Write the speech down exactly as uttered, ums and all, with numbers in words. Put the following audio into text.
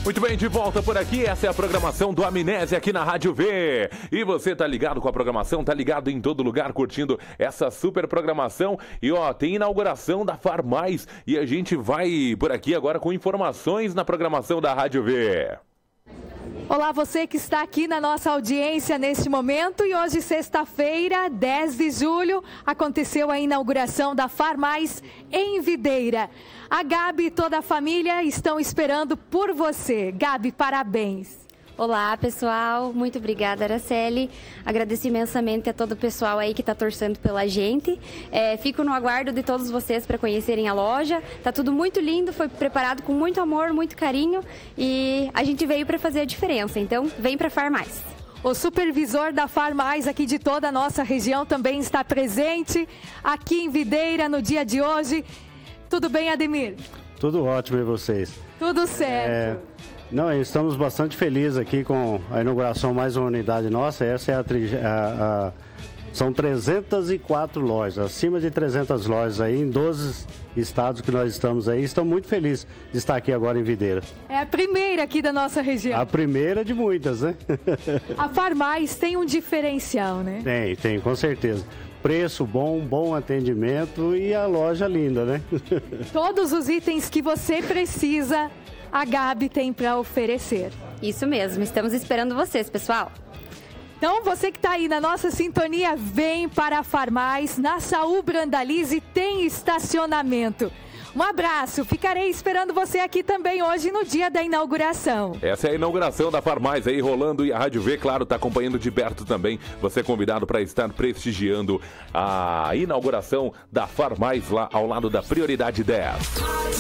Muito bem, de volta por aqui, essa é a programação do Amnésia aqui na Rádio V. E você tá ligado com a programação, tá ligado em todo lugar, curtindo essa super programação. E ó, tem inauguração da Farmais e a gente vai por aqui agora com informações na programação da Rádio V. Olá, você que está aqui na nossa audiência neste momento, e hoje, sexta-feira, dez de julho, aconteceu a inauguração da Farmais em Videira. A Gabi e toda a família estão esperando por você. Gabi, parabéns. Olá, pessoal. Muito obrigada, Araceli. Agradeço imensamente a todo o pessoal aí que está torcendo pela gente. É, fico no aguardo de todos vocês para conhecerem a loja. Tá tudo muito lindo, foi preparado com muito amor, muito carinho e a gente veio para fazer a diferença. Então, vem para Farmais. O supervisor da Farmais aqui de toda a nossa região também está presente aqui em Videira no dia de hoje. Tudo bem, Ademir? Tudo ótimo, e vocês? Tudo certo. É... Não, estamos bastante felizes aqui com a inauguração de mais uma unidade nossa. Essa é a, a, a são trezentas e quatro lojas, acima de trezentas lojas aí em doze estados que nós estamos aí. Estamos muito felizes de estar aqui agora em Videira. É a primeira aqui da nossa região. A primeira de muitas, né? A Farmais tem um diferencial, né? Tem, tem, com certeza. Preço bom, bom atendimento e a loja linda, né? Todos os itens que você precisa, a Gabi tem para oferecer. Isso mesmo, estamos esperando vocês, pessoal. Então, você que está aí na nossa sintonia, vem para a Farmais. Na Saúl Brandalize tem estacionamento. Um abraço, ficarei esperando você aqui também hoje no dia da inauguração. Essa é a inauguração da Farmais aí rolando e a Rádio V, claro, está acompanhando de perto também. Você é convidado para estar prestigiando a inauguração da Farmais lá ao lado da Prioridade dez.